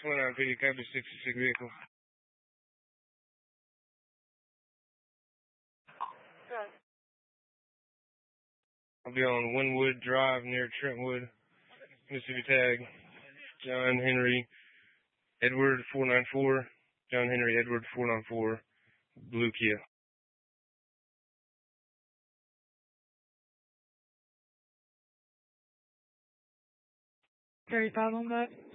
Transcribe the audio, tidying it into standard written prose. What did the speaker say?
29 PD, copy 66 vehicle. Good. I'll be on Winwood Drive near Trentwood, Mississippi tag. John Henry Edward 494. John Henry Edward 494. Blue Kia. 35 on that.